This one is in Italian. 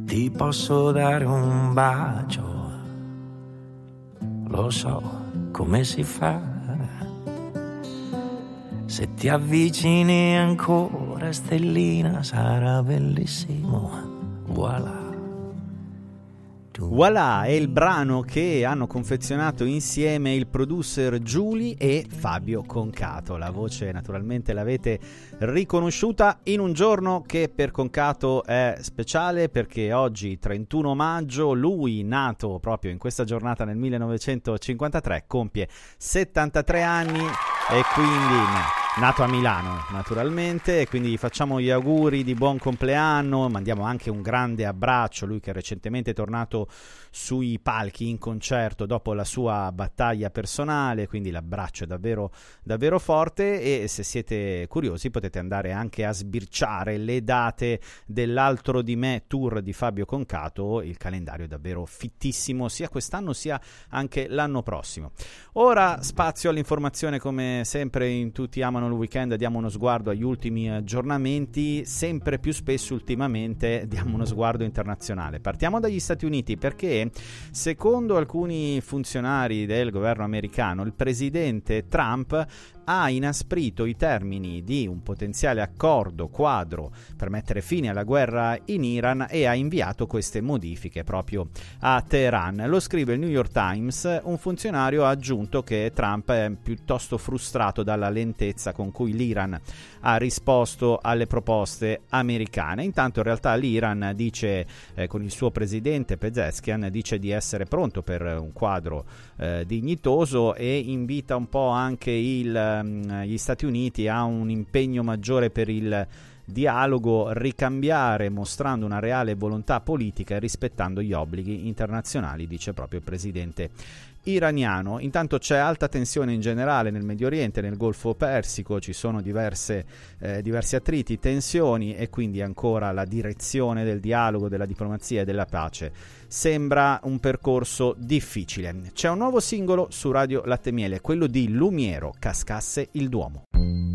ti posso dare un bacio, lo so come si fa. Se ti avvicini ancora, stellina, sarà bellissimo. Voilà. Voilà è il brano che hanno confezionato insieme il producer Giuli e Fabio Concato. La voce naturalmente l'avete riconosciuta in un giorno che per Concato è speciale, perché oggi 31 maggio lui, nato proprio in questa giornata nel 1953, compie 73 anni e quindi nato a Milano naturalmente, e quindi gli facciamo gli auguri di buon compleanno, mandiamo anche un grande abbraccio, lui che recentemente è tornato sui palchi in concerto dopo la sua battaglia personale, quindi l'abbraccio è davvero davvero forte. E se siete curiosi potete andare anche a sbirciare le date dell'Altro di me tour di Fabio Concato, il calendario è davvero fittissimo sia quest'anno sia anche l'anno prossimo. Ora spazio all'informazione, come sempre in Tutti amano il weekend diamo uno sguardo agli ultimi aggiornamenti, sempre più spesso ultimamente diamo uno sguardo internazionale. Partiamo dagli Stati Uniti, perché secondo alcuni funzionari del governo americano il presidente Trump ha inasprito i termini di un potenziale accordo quadro per mettere fine alla guerra in Iran e ha inviato queste modifiche proprio a Teheran. Lo scrive il New York Times. Un funzionario ha aggiunto che Trump è piuttosto frustrato dalla lentezza con cui l'Iran ha risposto alle proposte americane. Intanto in realtà l'Iran dice, con il suo presidente Pezeshkian, dice di essere pronto per un quadro dignitoso e invita un po' anche gli Stati Uniti a un impegno maggiore per il dialogo, ricambiare mostrando una reale volontà politica e rispettando gli obblighi internazionali, dice proprio il presidente iraniano. Intanto c'è alta tensione in generale nel Medio Oriente, nel Golfo Persico, ci sono diversi attriti, tensioni, e quindi ancora la direzione del dialogo, della diplomazia e della pace sembra un percorso difficile. C'è un nuovo singolo su Radio Latte Miele, quello di Lumiero, Cascasse il Duomo.